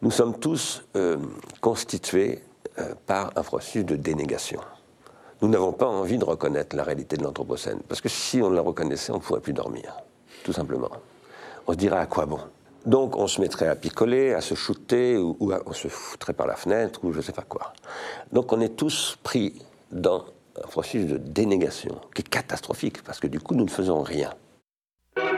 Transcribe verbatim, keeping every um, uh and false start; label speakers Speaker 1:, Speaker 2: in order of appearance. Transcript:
Speaker 1: Nous sommes tous euh, constitués euh, par un processus de dénégation. Nous n'avons pas envie de reconnaître la réalité de l'Anthropocène, parce que si on la reconnaissait, on ne pourrait plus dormir, tout simplement. On se dirait à quoi bon? Donc on se mettrait à picoler, à se shooter, ou, ou à, on se foutrait par la fenêtre, ou je ne sais pas quoi. Donc on est tous pris dans un processus de dénégation, qui est catastrophique, parce que du coup nous ne faisons rien.